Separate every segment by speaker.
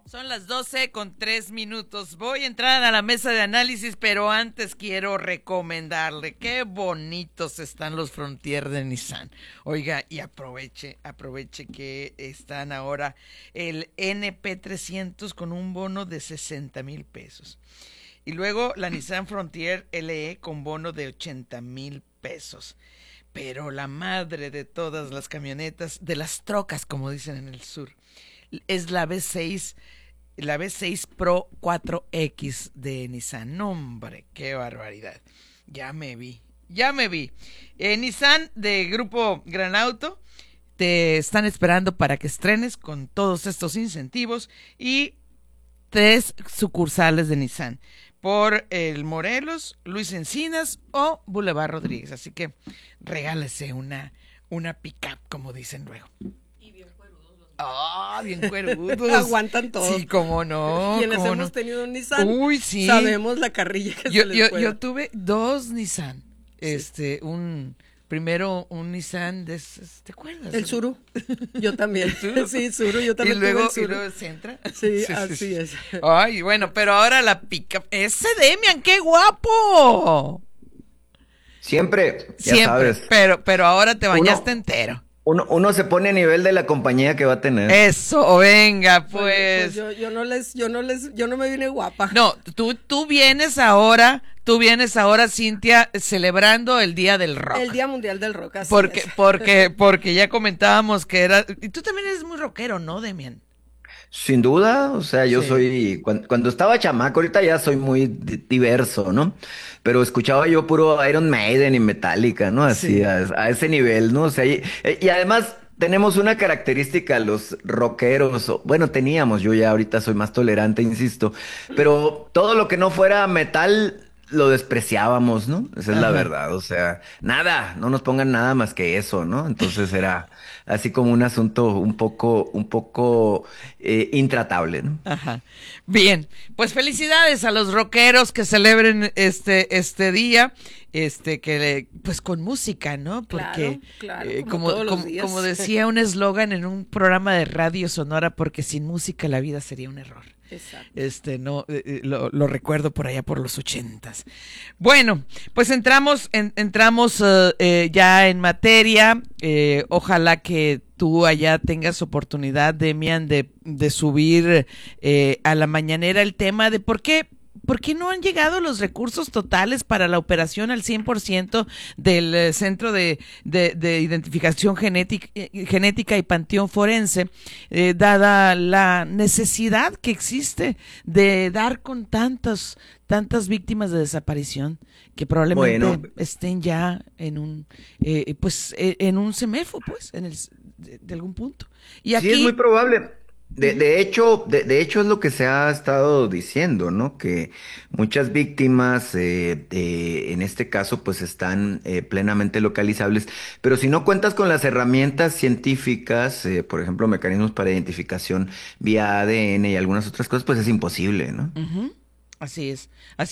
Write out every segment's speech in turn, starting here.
Speaker 1: Son las 12:03. Voy a entrar a la mesa de análisis, pero antes quiero recomendarle qué bonitos están los Frontier de Nissan. Oiga, y aproveche que están ahora el NP300 con un bono de 60,000 pesos. Y luego la Nissan Frontier LE con bono de 80,000 pesos. Pero la madre de todas las camionetas, de las trocas, como dicen en el sur, es la V6 Pro 4X de Nissan. No, hombre, qué barbaridad. Ya me vi. Nissan de Grupo Gran Auto te están esperando para que estrenes con todos estos incentivos y 3 sucursales de Nissan por el Morelos, Luis Encinas o Boulevard Rodríguez. Así que regálese una pick-up, como dicen luego. Bien cuerudos.
Speaker 2: Aguantan todo.
Speaker 1: Sí, cómo no.
Speaker 2: Quienes hemos tenido un Nissan,
Speaker 1: uy, sí,
Speaker 2: sabemos la carrilla que se les puede.
Speaker 1: Yo tuve 2 Nissan.
Speaker 2: Sí.
Speaker 1: Primero un Nissan ¿te acuerdas?
Speaker 2: El Tsuru. Yo también. Sí, Tsuru, yo también tuve el Tsuru.
Speaker 1: Y luego Sentra.
Speaker 2: Sí, así es.
Speaker 1: Ay, bueno, pero ahora la pick-up. ¡Ese Demian, qué guapo!
Speaker 3: Siempre, sabes.
Speaker 1: Pero ahora te bañaste entero.
Speaker 3: Uno se pone a nivel de la compañía que va a tener.
Speaker 1: Eso, venga, pues.
Speaker 2: Yo no me vine guapa.
Speaker 1: No, tú vienes ahora, Cintia, celebrando el Día del Rock.
Speaker 2: El Día Mundial del Rock, así
Speaker 1: porque ya comentábamos que era. Y tú también eres muy rockero, ¿no, Demian?
Speaker 3: Sin duda, o sea, yo soy, cuando estaba chamaco, ahorita ya soy muy diverso, ¿no? Pero escuchaba yo puro Iron Maiden y Metallica, ¿no? Así, a ese nivel, ¿no? O sea, y además tenemos una característica los rockeros, bueno, teníamos, yo ya ahorita soy más tolerante, insisto, pero todo lo que no fuera metal lo despreciábamos, ¿no? Esa es la verdad, o sea, nada, no nos pongan nada más que eso, ¿no? Entonces era así como un asunto un poco intratable, ¿no?
Speaker 1: Ajá. Bien, pues felicidades a los rockeros que celebren este día, pues con música, ¿no? Porque
Speaker 2: claro, como
Speaker 1: decía un eslogan en un programa de radio Sonora, porque sin música la vida sería un error.
Speaker 2: Exacto.
Speaker 1: Lo recuerdo por allá por los 80s. Bueno, pues entramos ya en materia. Ojalá que tú allá tengas oportunidad, Demian, de subir a la mañanera el tema de por qué no han llegado los recursos totales para la operación al 100% del Centro de Identificación Genética y Panteón Forense, dada la necesidad que existe de dar con tantas víctimas de desaparición que probablemente estén ya en un CEMEFO, pues, de algún punto. Y aquí,
Speaker 3: sí, es muy probable. De hecho es lo que se ha estado diciendo, ¿no? Que muchas víctimas, en este caso, pues están plenamente localizables, pero si no cuentas con las herramientas científicas, por ejemplo, mecanismos para identificación vía ADN y algunas otras cosas, pues es imposible, ¿no?
Speaker 1: Uh-huh. Así es.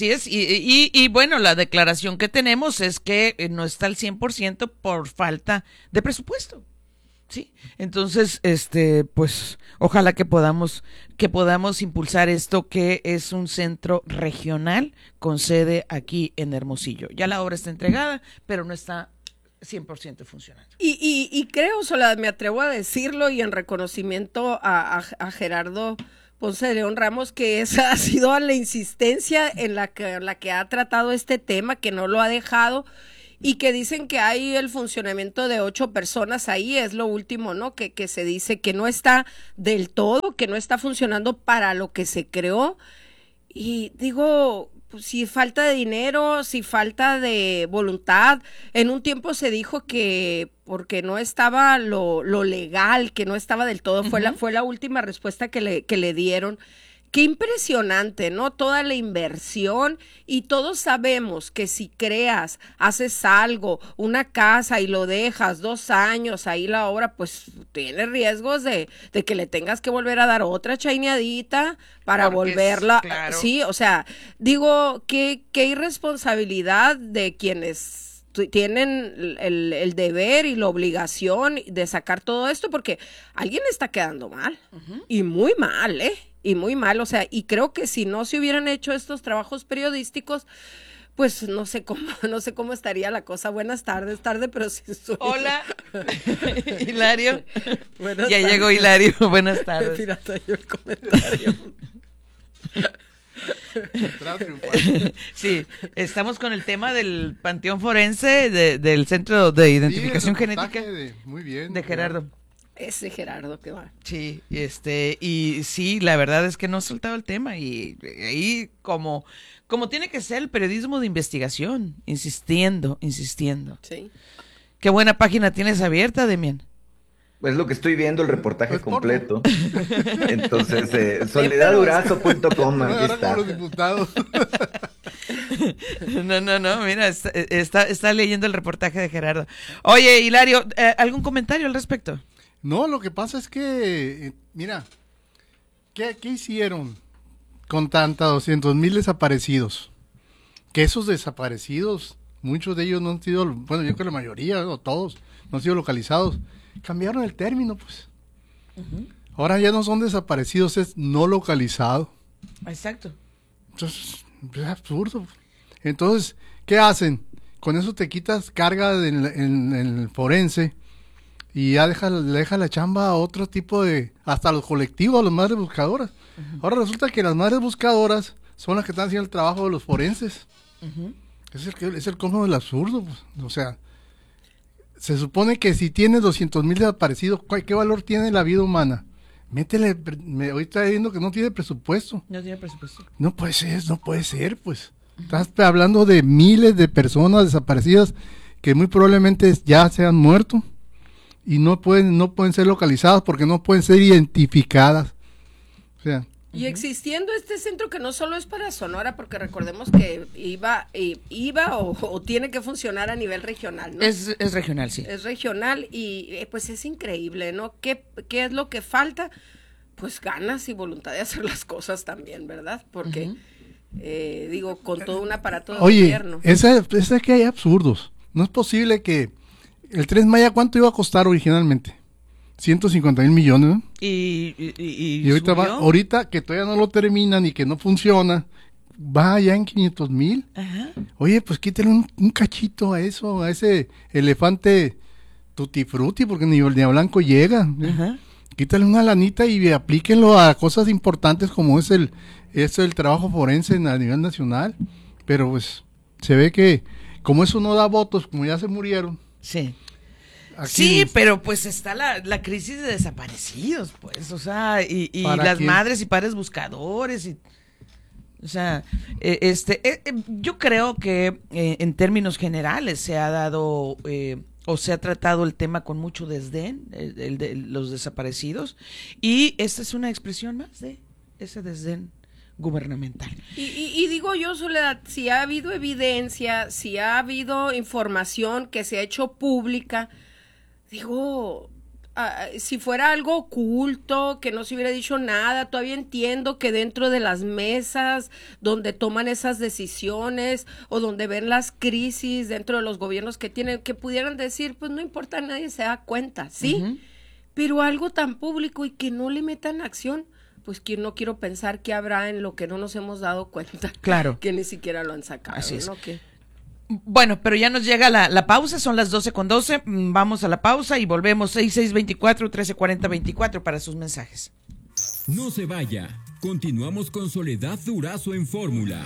Speaker 1: Y bueno, la declaración que tenemos es que no está al 100% por falta de presupuesto. Sí, entonces, pues, ojalá que podamos impulsar esto, que es un centro regional con sede aquí en Hermosillo. Ya la obra está entregada, pero no está 100% funcionando.
Speaker 2: Y creo, Soledad, me atrevo a decirlo, y en reconocimiento a Gerardo Ponce de León Ramos, que esa ha sido la insistencia en la que ha tratado este tema, que no lo ha dejado. Y que dicen que hay el funcionamiento de 8 personas ahí, es lo último, ¿no? Que se dice que no está del todo, que no está funcionando para lo que se creó. Y digo, pues, si falta de dinero, si falta de voluntad. En un tiempo se dijo que porque no estaba lo legal, que no estaba del todo, fue la última respuesta que le dieron. Qué impresionante, ¿no? Toda la inversión, y todos sabemos que si haces algo, una casa, y lo dejas 2 años ahí la obra, pues tiene riesgos de que le tengas que volver a dar otra chaineadita para volverla.
Speaker 1: Claro.
Speaker 2: Sí, o sea, digo, qué irresponsabilidad de quienes tienen el deber y la obligación de sacar todo esto, porque alguien está quedando mal, y muy mal, y muy mal, o sea, y creo que si no se hubieran hecho estos trabajos periodísticos, pues no sé cómo estaría la cosa. Buenas tardes, pero si
Speaker 1: Hola, Hilario.
Speaker 2: Buenas
Speaker 1: ya
Speaker 2: tardes.
Speaker 1: Llegó Hilario, buenas tardes.
Speaker 2: Pirata yo el comentario.
Speaker 1: Sí, estamos con el tema del Panteón Forense del Centro de Identificación Genética
Speaker 4: muy bien,
Speaker 1: de Gerardo.
Speaker 2: Ese Gerardo que va.
Speaker 1: Sí, y sí, la verdad es que no he soltado el tema y ahí como tiene que ser el periodismo de investigación, insistiendo.
Speaker 2: Sí.
Speaker 1: Qué buena página tienes abierta, Demian.
Speaker 3: Es lo que estoy viendo, el reportaje
Speaker 4: Pues,
Speaker 3: completo. Entonces, soledadurazo.com, aquí
Speaker 4: Ahora
Speaker 3: está.
Speaker 4: como los diputados.
Speaker 1: No, mira, está leyendo el reportaje de Gerardo. Oye, Hilario, ¿algún comentario al respecto?
Speaker 4: No, lo que pasa es que, mira, ¿qué hicieron con 200,000 desaparecidos? Que esos desaparecidos, muchos de ellos no han sido, bueno, yo creo que la mayoría, o todos, no han sido localizados. Cambiaron el término, pues. Ahora ya no son desaparecidos, es no localizado.
Speaker 1: Exacto.
Speaker 4: Entonces, es absurdo. Entonces, ¿qué hacen? Con eso te quitas carga en el forense y ya le deja la chamba a otro tipo hasta los colectivos, a las madres buscadoras. Ahora resulta que las madres buscadoras son las que están haciendo el trabajo de los forenses. Es el colmo del absurdo, pues. O sea, se supone que si tienes 200,000 desaparecidos, ¿qué valor tiene la vida humana? Métele, hoy está viendo que no tiene presupuesto.
Speaker 1: No tiene presupuesto.
Speaker 4: No puede ser, pues. Estás hablando de miles de personas desaparecidas que muy probablemente ya se han muerto y no pueden ser localizadas porque no pueden ser identificadas. O sea,
Speaker 2: Y existiendo este centro que no solo es para Sonora, porque recordemos que iba o tiene que funcionar a nivel regional, ¿no?
Speaker 1: Es regional, sí.
Speaker 2: Es regional y pues es increíble, ¿no? ¿Qué es lo que falta? Pues ganas y voluntad de hacer las cosas también, ¿verdad? Porque, digo, con todo un aparato de gobierno.
Speaker 4: Es que hay absurdos. No es posible que el Tren Maya, ¿cuánto iba a costar originalmente? 150,000 millones, ¿no?
Speaker 1: Y
Speaker 4: ahorita
Speaker 1: subió.
Speaker 4: ahorita que todavía no lo terminan y que no funciona, va ya en 500,000.
Speaker 1: Ajá.
Speaker 4: Oye, pues quítale un cachito a eso, a ese elefante tutti frutti, porque ni a blanco llega.
Speaker 1: Ajá.
Speaker 4: Quítale una lanita y aplíquenlo a cosas importantes como es el trabajo forense a nivel nacional. Pero pues se ve que como eso no da votos, como ya se murieron.
Speaker 1: Sí.
Speaker 4: Aquí,
Speaker 1: Sí, pero pues está la crisis de desaparecidos, pues, o sea, y las madres y padres buscadores, o sea, yo creo que en términos generales se ha dado o se ha tratado el tema con mucho desdén, el de los desaparecidos, y esta es una expresión más de ese desdén gubernamental.
Speaker 2: Y digo yo, Soledad, si ha habido evidencia, si ha habido información que se ha hecho pública, digo, si fuera algo oculto, que no se hubiera dicho nada, todavía entiendo que dentro de las mesas donde toman esas decisiones o donde ven las crisis dentro de los gobiernos que tienen, que pudieran decir, pues no importa, nadie se da cuenta, ¿sí? Pero algo tan público y que no le metan acción, pues que no quiero pensar que habrá en lo que no nos hemos dado cuenta.
Speaker 1: Claro.
Speaker 2: Que ni siquiera lo han sacado.
Speaker 1: Así es.
Speaker 2: ¿No? ¿Qué?
Speaker 1: Bueno, pero ya nos llega la pausa, son las 12:12, vamos a la pausa y volvemos 6624-1340-24 para sus mensajes.
Speaker 5: No se vaya, continuamos con Soledad Durazo en Fórmula.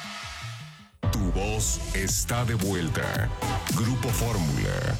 Speaker 6: Tu voz está de vuelta. Grupo Fórmula.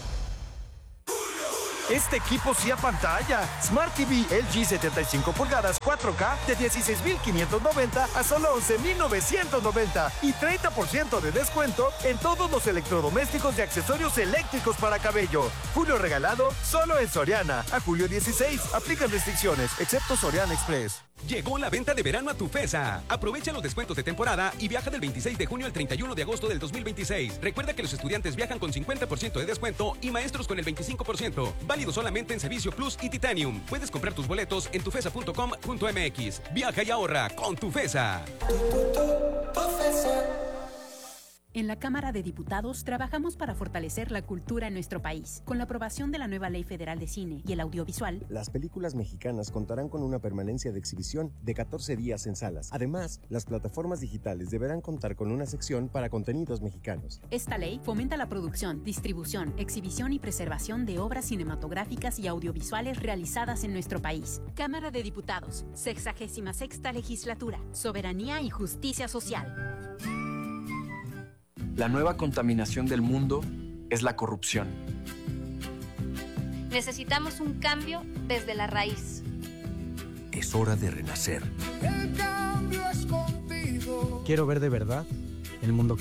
Speaker 7: Este equipo sí apantalla. Smart TV LG 75 pulgadas 4K de 16,590 a solo 11,990 y 30% de descuento en todos los electrodomésticos y accesorios eléctricos para cabello. Julio regalado solo en Soriana. A julio 16. Aplican restricciones, excepto Soriana Express.
Speaker 8: Llegó la venta de verano a Tufesa. Aprovecha los descuentos de temporada y viaja del 26 de junio al 31 de agosto del 2026. Recuerda que los estudiantes viajan con 50% de descuento y maestros con el 25%. Válido solamente en Servicio Plus y Titanium. Puedes comprar tus boletos en tufesa.com.mx. Viaja y ahorra con Tufesa.
Speaker 9: En la Cámara de Diputados trabajamos para fortalecer la cultura en nuestro país. Con la aprobación de la nueva Ley Federal de Cine y el audiovisual,
Speaker 10: las películas mexicanas contarán con una permanencia de exhibición de 14 días en salas. Además, las plataformas digitales deberán contar con una sección para contenidos mexicanos.
Speaker 9: Esta ley fomenta la producción, distribución, exhibición y preservación de obras cinematográficas y audiovisuales realizadas en nuestro país. Cámara de Diputados, 66ª Legislatura, Soberanía y Justicia Social.
Speaker 11: La nueva contaminación del mundo es la corrupción.
Speaker 12: Necesitamos un cambio desde la raíz.
Speaker 13: Es hora de renacer.
Speaker 14: El cambio es contigo.
Speaker 15: Quiero ver de verdad el mundo que